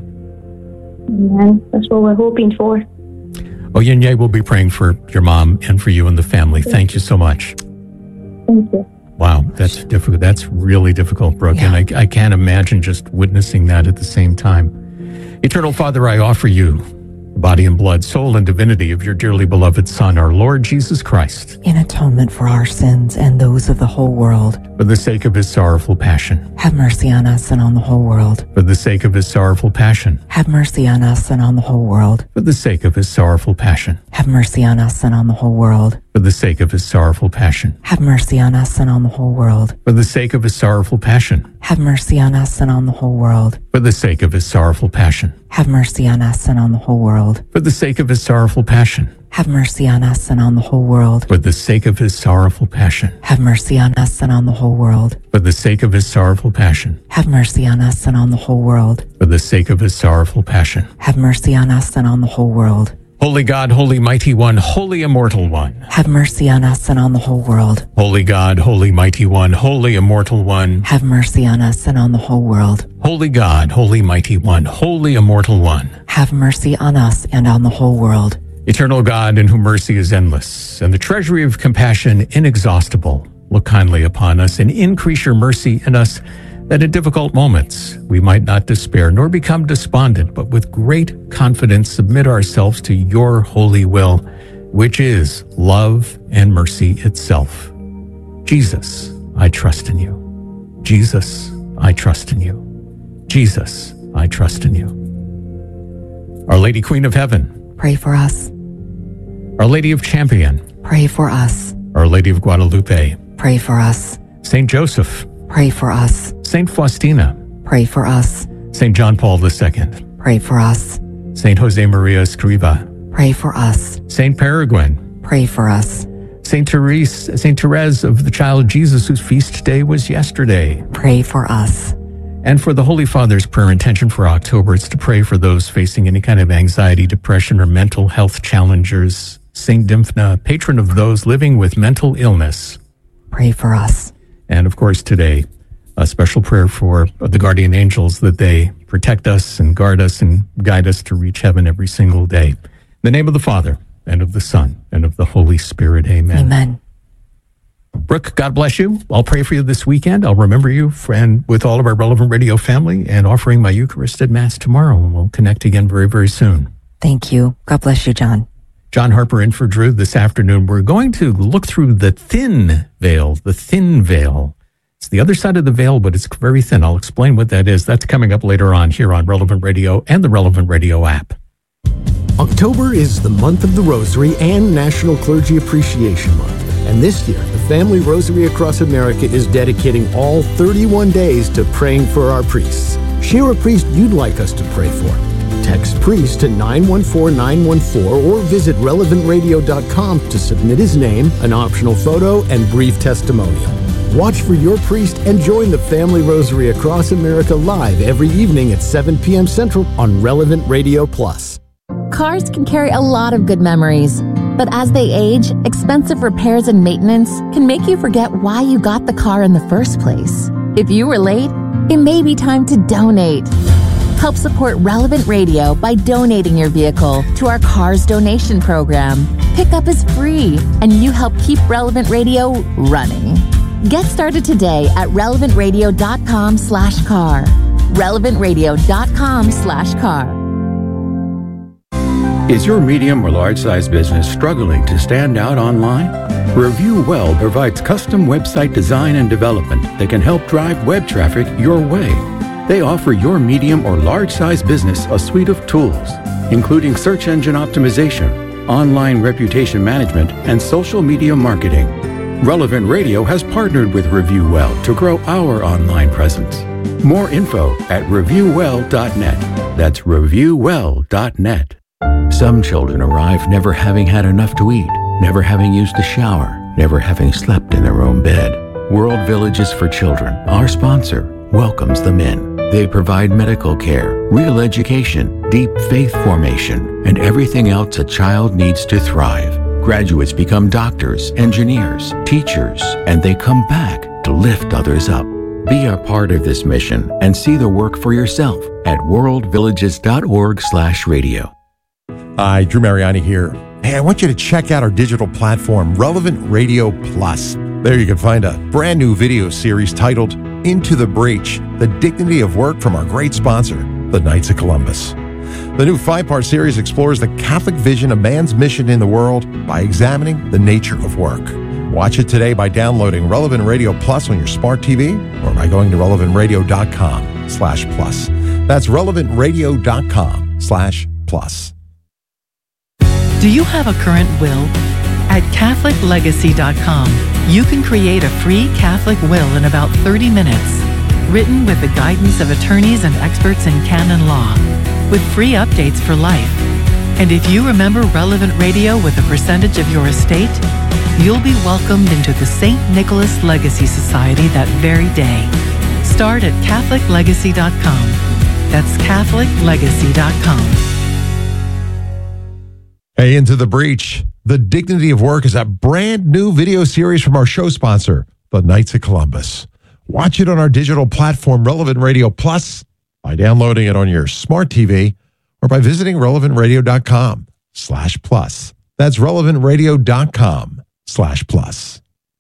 Yeah, that's what we're hoping for. Oyenye will be praying for your mom and for you and the family. Thank, Thank you so much. Thank you. Wow, that's difficult. That's really difficult, Brooke. Yeah. And I, I can't imagine just witnessing that at the same time. Eternal Father, I offer you the body and blood, soul and divinity of your dearly beloved Son, our Lord Jesus Christ, in atonement for our sins and those of the whole world. For the sake of his sorrowful passion. Have mercy on us and on the whole world. For the sake of his sorrowful passion. Have mercy on us and on the whole world. For the sake of his sorrowful passion. Have mercy on us and on the whole world. For the sake of his sorrowful passion. Have mercy on us and on the whole world. For the sake of his sorrowful passion. Have mercy on us and on the whole world. For the sake of his sorrowful passion. Have mercy on us and on the whole world. For the sake of his sorrowful passion. Have mercy on us and on the whole world. For the sake of his sorrowful passion. Have mercy on us and on the whole world. For the sake of his sorrowful passion. Have mercy on us and on the whole world. For the sake of his sorrowful passion. Have mercy on us and on the whole world. Holy God, Holy Mighty One, Holy Immortal One. Have mercy on us and on the whole world. Holy God, Holy Mighty One, Holy Immortal One. Have mercy on us and on the whole world. Holy God, Holy Mighty One, Holy Immortal One. Have mercy on us and on the whole world. Eternal God, in whom mercy is endless, and the treasury of compassion inexhaustible, look kindly upon us and increase your mercy in us, that in difficult moments we might not despair nor become despondent, but with great confidence submit ourselves to your holy will, which is love and mercy itself. Jesus, I trust in you. Jesus, I trust in you. Jesus, I trust in you. Our Lady Queen of Heaven, pray for us. Our Lady of Champion, pray for us. Our Lady of Guadalupe, pray for us. Saint Joseph, pray for us. Saint Faustina, pray for us. Saint John Paul the Second, pray for us. Saint Jose Maria Escriva, pray for us. Saint Peregrine, pray for us. Saint Therese, Saint Therese of the Child Jesus, whose feast day was yesterday, pray for us. And for the Holy Father's prayer intention for October, it's to pray for those facing any kind of anxiety, depression, or mental health challenges. Saint Dymphna, patron of those living with mental illness, pray for us. And of course, today, a special prayer for the guardian angels, that they protect us and guard us and guide us to reach heaven every single day. In the name of the Father, and of the Son, and of the Holy Spirit, amen. Amen. Brooke, God bless you. I'll pray for you this weekend. I'll remember you, friend, with all of our Relevant Radio family, and offering my Eucharist at Mass tomorrow. And we'll connect again very, very soon. Thank you. God bless you, John. John Harper in for Drew this afternoon. We're going to look through the thin veil, the thin veil. It's the other side of the veil, but it's very thin. I'll explain what that is. That's coming up later on here on Relevant Radio and the Relevant Radio app. October is the month of the Rosary and National Clergy Appreciation Month. And this year, the Family Rosary Across America is dedicating all thirty-one days to praying for our priests. Share a priest you'd like us to pray for. Text priest to nine one four nine one four or visit relevant radio dot com to submit his name, an optional photo, and brief testimonial. Watch for your priest and join the Family Rosary Across America live every evening at seven p.m. Central on Relevant Radio Plus. Cars can carry a lot of good memories, but as they age, expensive repairs and maintenance can make you forget why you got the car in the first place. If you were late, it may be time to donate. Help support Relevant Radio by donating your vehicle to our Cars donation program. Pickup is free, and you help keep Relevant Radio running. Get started today at relevantradio.com slash car. relevantradio.com slash car. Is your medium or large size business struggling to stand out online? Review Well provides custom website design and development that can help drive web traffic your way. They offer your medium or large size business a suite of tools, including search engine optimization, online reputation management, and social media marketing. Relevant Radio has partnered with Review Well to grow our online presence. More info at review well dot net. That's review well dot net. Some children arrive never having had enough to eat, never having used a shower, never having slept in their own bed. World Villages for Children, our sponsor, welcomes them in. They provide medical care, real education, deep faith formation, and everything else a child needs to thrive. Graduates become doctors, engineers, teachers, and they come back to lift others up. Be a part of this mission and see the work for yourself at worldvillages.org slash radio. Hi, Drew Mariani here. Hey, I want you to check out our digital platform, Relevant Radio Plus. There you can find a brand new video series titled Into the Breach, The Dignity of Work from our great sponsor, the Knights of Columbus. The new five-part series explores the Catholic vision of man's mission in the world by examining the nature of work. Watch it today by downloading Relevant Radio Plus on your smart T V or by going to relevantradio.com slash plus. That's relevantradio.com slash plus. Do you have a current will? At Catholic Legacy dot com, you can create a free Catholic will in about thirty minutes, written with the guidance of attorneys and experts in canon law, with free updates for life. And if you remember Relevant Radio with a percentage of your estate, you'll be welcomed into the Saint Nicholas Legacy Society that very day. Start at Catholic Legacy dot com. That's Catholic Legacy dot com. Hey, Into the Breach, The Dignity of Work is a brand new video series from our show sponsor, the Knights of Columbus. Watch it on our digital platform, Relevant Radio Plus, by downloading it on your smart T V or by visiting relevantradio.com slash plus. That's relevantradio.com slash plus.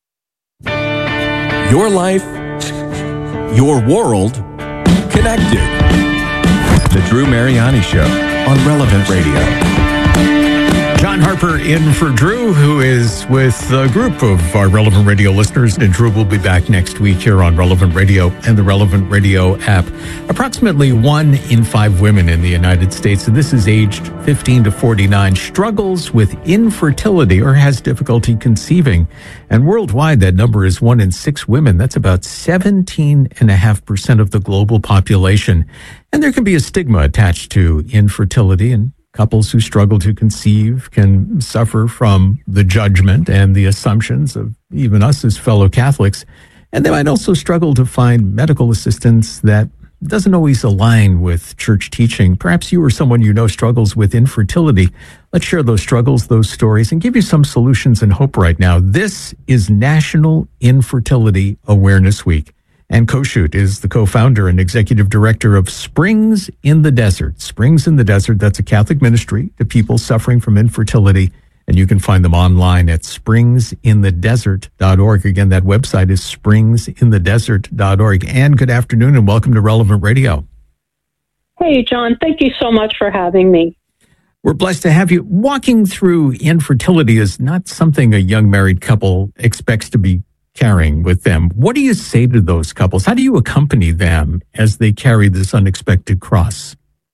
Your life, your world, connected. The Drew Mariani Show on Relevant Radio. John Harper in for Drew, who is with a group of our Relevant Radio listeners, and Drew will be back next week here on Relevant Radio and the Relevant Radio app. Approximately one in five women in the United States, and this is aged fifteen to forty-nine, struggles with infertility or has difficulty conceiving. And worldwide, that number is one in six women. That's about seventeen point five percent of the global population. And there can be a stigma attached to infertility, and couples who struggle to conceive can suffer from the judgment and the assumptions of even us as fellow Catholics. And they might also struggle to find medical assistance that doesn't always align with church teaching. Perhaps you or someone you know struggles with infertility. Let's share those struggles, those stories, and give you some solutions and hope right now. This is National Infertility Awareness Week. And Koshut is the co-founder and executive director of Springs in the Desert. Springs in the Desert, that's a Catholic ministry to people suffering from infertility. And you can find them online at springs in the desert dot org. Again, that website is springs in the desert dot org. And good afternoon and welcome to Relevant Radio. Hey, John, thank you so much for having me. We're blessed to have you. Walking through infertility is not something a young married couple expects to be carrying with them. What do you say to those couples? How do you accompany them as they carry this unexpected cross?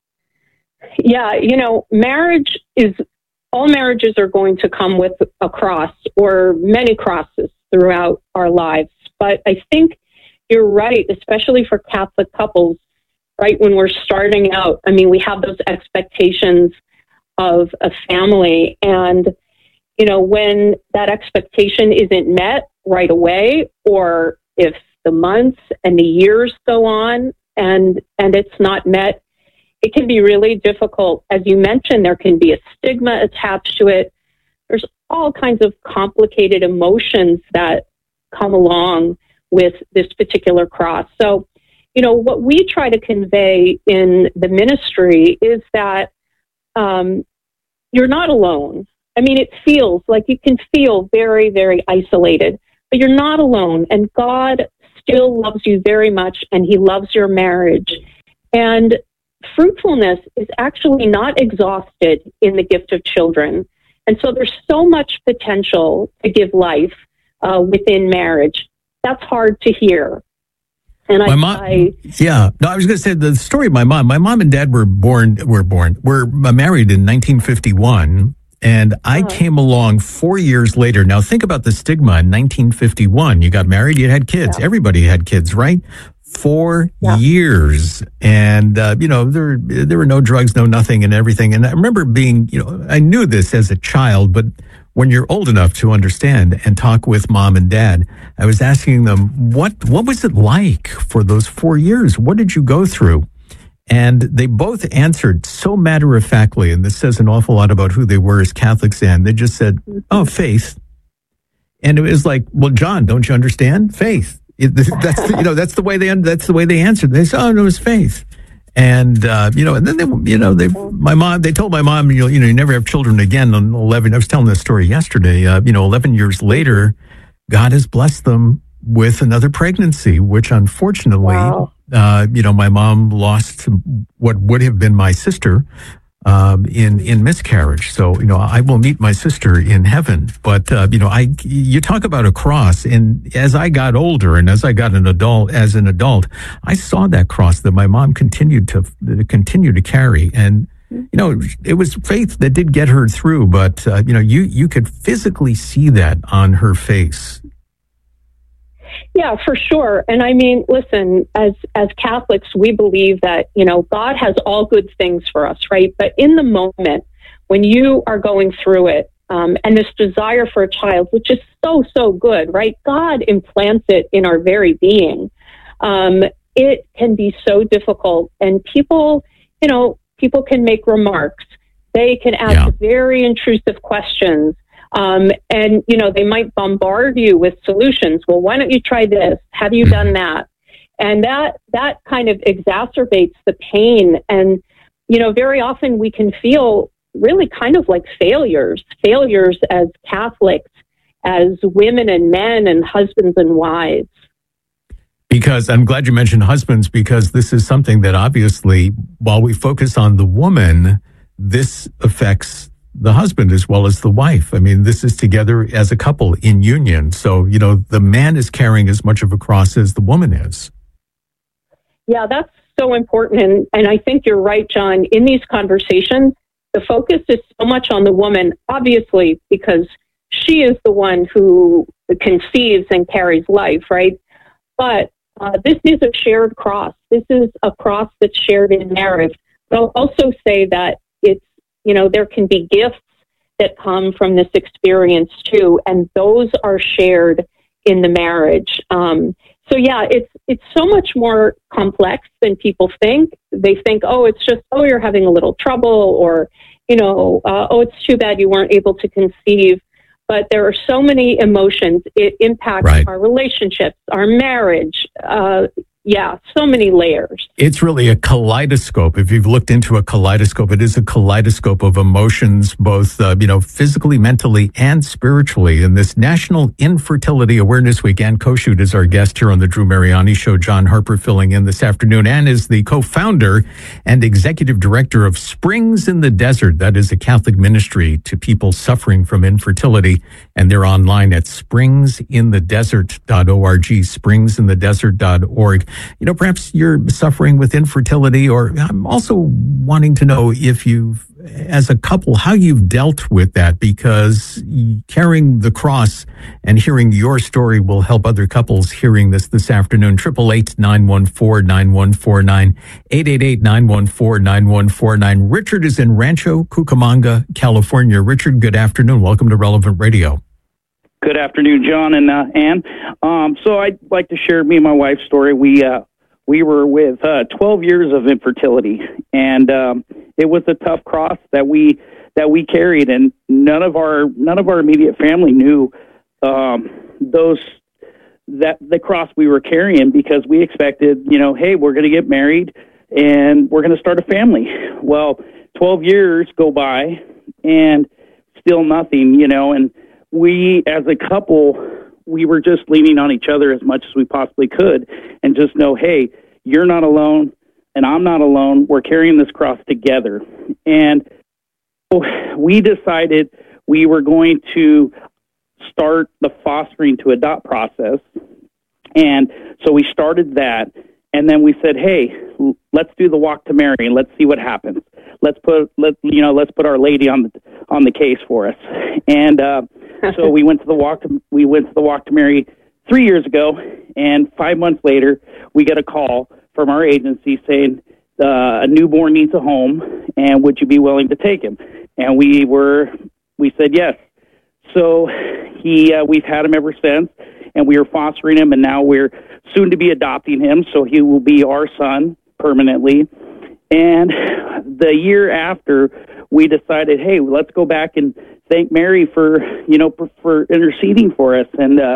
Yeah, you know, marriage is, all marriages are going to come with a cross or many crosses throughout our lives. But I think you're right, especially for Catholic couples, right? When we're starting out, I mean, we have those expectations of a family. And, you know, when that expectation isn't met right away, or if the months and the years go on and and it's not met, it can be really difficult. As you mentioned, there can be a stigma attached to it. There's all kinds of complicated emotions that come along with this particular cross. So, you know, what we try to convey in the ministry is that um, you're not alone. I mean, it feels like you can feel very, very isolated, but you're not alone. And God still loves you very much, and he loves your marriage. And fruitfulness is actually not exhausted in the gift of children. And so there's so much potential to give life uh, within marriage. That's hard to hear. And my I, mom, I, yeah, no, I was going to say the story of my mom. My mom and dad were born, were born, were married in nineteen fifty-one. And I came along four years later. Now, think about the stigma in nineteen fifty-one. You got married, you had kids. Yeah. Everybody had kids, right? Four yeah. years. And, uh, you know, there, there were no drugs, no nothing and everything. And I remember being, you know, I knew this as a child, but when you're old enough to understand and talk with mom and dad, I was asking them, what, what was it like for those four years? What did you go through? And they both answered so matter-of-factly, and this says an awful lot about who they were as Catholics, and they just said, oh, faith. And it was like, well, John, don't you understand? Faith. It, that's the, you know, that's the way they, that's the way they answered. They said, oh, no, it was faith. And, uh, you know, and then they, you know, they, my mom, they told my mom, you know, you know, you never have children again on eleven. I was telling this story yesterday, uh, you know, eleven years later, God has blessed them with another pregnancy, which unfortunately, wow. uh, you know, my mom lost what would have been my sister um, in in miscarriage. So, you know, I will meet my sister in heaven. But uh, you know, I you talk about a cross, and as I got older, and as I got an adult, as an adult, I saw that cross that my mom continued to continue to carry, and. You know, it was faith that did get her through, but uh, you know, you you could physically see that on her face. Yeah, for sure. And I mean, listen, as as Catholics, we believe that, you know, God has all good things for us, right? But in the moment, when you are going through it, um, and this desire for a child, which is so, so good, right? God implants it in our very being. Um, it can be so difficult. And people, you know, people can make remarks. They can ask yeah. very intrusive questions. Um, and, you know, they might bombard you with solutions. Well, why don't you try this? Have you done that? And that, that kind of exacerbates the pain. And, you know, very often we can feel really kind of like failures, failures as Catholics, as women and men and husbands and wives. Because I'm glad you mentioned husbands, because this is something that obviously, while we focus on the woman, this affects the husband as well as the wife. I mean, this is together as a couple in union. So, you know, the man is carrying as much of a cross as the woman is. Yeah, that's so important. And, and I think you're right, John. In these conversations, the focus is so much on the woman, obviously, because she is the one who conceives and carries life, right? But uh, this is a shared cross. This is a cross that's shared in marriage. But I'll also say that it's, you know, there can be gifts that come from this experience too, and those are shared in the marriage. Um, so yeah, it's it's so much more complex than people think. They think, oh, it's just, oh, you're having a little trouble, or, you know, uh, oh, it's too bad you weren't able to conceive. But there are so many emotions. It impacts right. our relationships, our marriage. Uh, yeah, so many layers. It's really a kaleidoscope. If you've looked into a kaleidoscope, it is a kaleidoscope of emotions, both, uh, you know, physically, mentally, and spiritually. And this National Infertility Awareness Week, Ann Koshut is our guest here on the Drew Mariani Show. John Harper filling in this afternoon. Ann is the co-founder and executive director of Springs in the Desert. That is a Catholic ministry to people suffering from infertility. And they're online at springs in the desert dot org, springs in the desert dot org. You know, perhaps you're suffering with infertility, or I'm also wanting to know if you've, as a couple, how you've dealt with that, because carrying the cross and hearing your story will help other couples hearing this this afternoon. triple eight, nine one four, nine one four nine, eight eight eight, nine one four, nine one four nine. Richard is in Rancho Cucamonga, California. Richard, good afternoon. Welcome to Relevant Radio. Good afternoon, John and uh, Ann. Um, so I'd like to share me and my wife's story. We uh, we were with uh, twelve years of infertility, and um, it was a tough cross that we that we carried, and none of our none of our immediate family knew um, those that the cross we were carrying, because we expected, you know, hey, we're going to get married and we're going to start a family. Well, twelve years go by and still nothing, you know, and we as a couple, we were just leaning on each other as much as we possibly could and just know, hey, you're not alone and I'm not alone. We're carrying this cross together. And so we decided we were going to start the fostering to adopt process. And so we started that. And then we said, hey, let's do the walk to Mary and let's see what happens. Let's put, let, you know, let's put Our Lady on the, on the case for us. And, uh, so we went to the walk to, we went to the walk to Mary three years ago. And five months later, we got a call from our agency saying, uh, a newborn needs a home and would you be willing to take him? And we were, we said, yes. So he, uh, we've had him ever since, and we are fostering him, and now we're soon to be adopting him, so he will be our son permanently. And the year after, we decided, hey, let's go back and thank Mary for, you know, for, for interceding for us. And uh,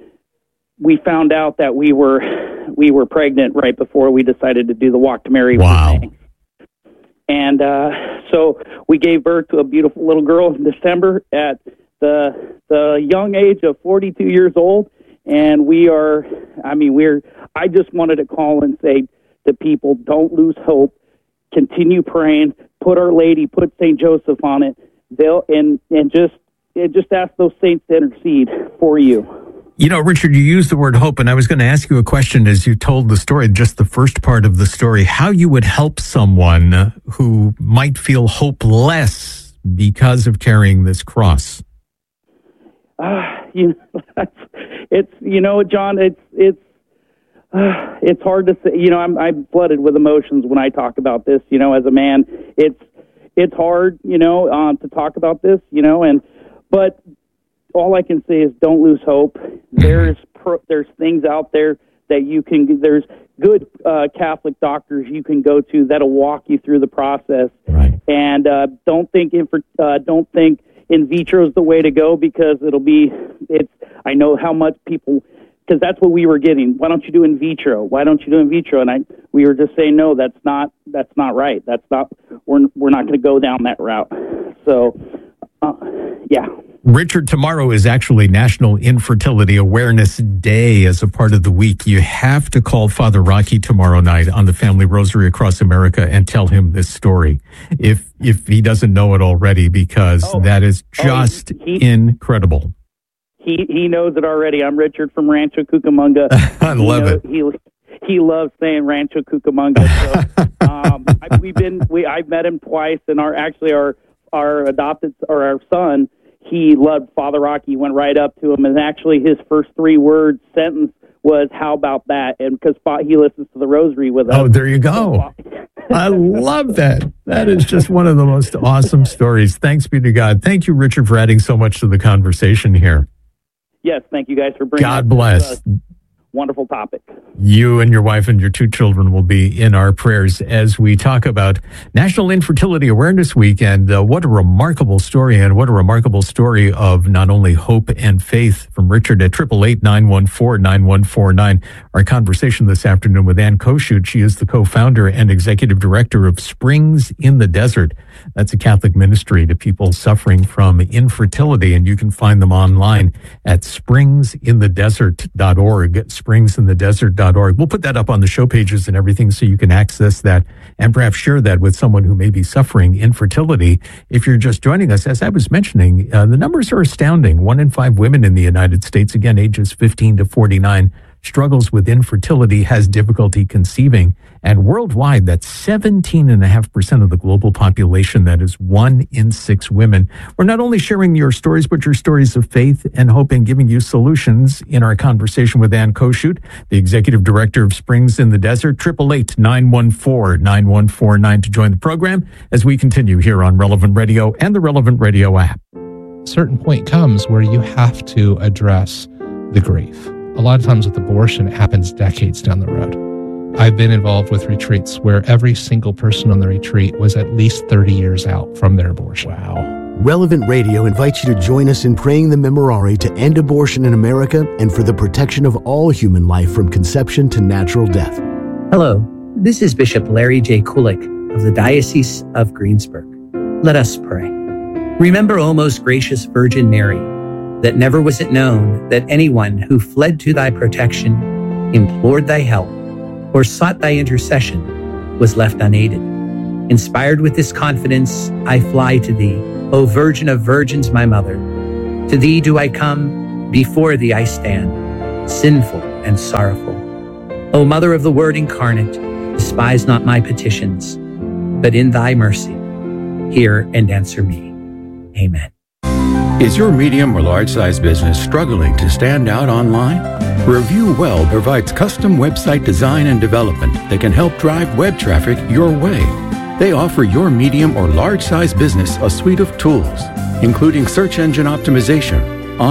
we found out that we were we were pregnant right before we decided to do the walk to Mary. Wow. And uh, so we gave birth to a beautiful little girl in December at the the young age of forty-two years old. And we are, I mean, we're, I just wanted to call and say to people, don't lose hope. Continue praying. Put Our Lady, put Saint Joseph on it. They'll, and, and just, and just ask those saints to intercede for you. You know, Richard, you used the word hope, and I was going to ask you a question as you told the story, just the first part of the story, how you would help someone who might feel hopeless because of carrying this cross. Uh, you know, it's, you know, John, it's, it's, uh, it's hard to say, you know, I'm, I'm flooded with emotions when I talk about this, you know, as a man, it's, it's hard, you know, um, to talk about this, you know, and, but all I can say is don't lose hope. There's, pro, there's things out there that you can, there's good, uh, Catholic doctors you can go to that'll walk you through the process. Right. And, uh, don't think, infer, uh, don't think, in vitro is the way to go, because it'll be, it's, I know how much people, because that's what we were getting. Why don't you do in vitro? Why don't you do in vitro? And I, we were just saying, no, that's not, that's not right. That's not, we're, we're not going to go down that route. So, uh, yeah. Richard, tomorrow is actually National Infertility Awareness Day as a part of the week. You have to call Father Rocky tomorrow night on the Family Rosary Across America and tell him this story, if if he doesn't know it already, because oh, that is just oh, he, incredible. He he knows it already. I'm Richard from Rancho Cucamonga. I love knows, it. He he loves saying Rancho Cucamonga. So, um, I, we've been we I've met him twice, and our actually our our adopted or our son. He loved Father Rocky, went right up to him, and actually his first three word sentence was, how about that? And because he listens to the rosary with us. Oh, there you go. I love that. That is just one of the most awesome stories. Thanks be to God. Thank you, Richard, for adding so much to the conversation here. Yes, thank you guys for bringing God bless. This, uh, wonderful topic. You and your wife and your two children will be in our prayers as we talk about National Infertility Awareness Week. And uh, what a remarkable story, and what a remarkable story of not only hope and faith from Richard at eight eight eight, nine one four, nine one four nine. Our conversation this afternoon with Ann Koshut. She is the co-founder and executive director of Springs in the Desert. That's a Catholic ministry to people suffering from infertility, and you can find them online at springs in the desert dot org. springs in the desert dot org. We'll put that up on the show pages and everything so you can access that and perhaps share that with someone who may be suffering infertility. If you're just joining us, as I was mentioning, uh, the numbers are astounding. One in five women in the United States, again, ages fifteen to forty-nine, struggles with infertility, has difficulty conceiving. And worldwide, that's seventeen point five percent of the global population. That is one in six women. We're not only sharing your stories, but your stories of faith and hope, and giving you solutions in our conversation with Ann Koshut, the executive director of Springs in the Desert. eight eight eight, nine one four, nine one four nine to join the program as we continue here on Relevant Radio and the Relevant Radio app. A certain point comes where you have to address the grief. A lot of times with abortion, it happens decades down the road. I've been involved with retreats where every single person on the retreat was at least thirty years out from their abortion. Wow. Relevant Radio invites you to join us in praying the Memorare to end abortion in America and for the protection of all human life from conception to natural death. Hello, this is Bishop Larry J. Kulik of the Diocese of Greensburg. Let us pray. Remember, O most gracious Virgin Mary, that never was it known that anyone who fled to thy protection, implored thy help, or sought thy intercession was left unaided. Inspired with this confidence, I fly to thee, O Virgin of Virgins, my Mother. To thee do I come, before thee I stand, sinful and sorrowful. O Mother of the Word incarnate, despise not my petitions, but in thy mercy, hear and answer me. Amen. Is your medium or large-size business struggling to stand out online? Review Well provides custom website design and development that can help drive web traffic your way. They offer your medium or large-size business a suite of tools, including search engine optimization,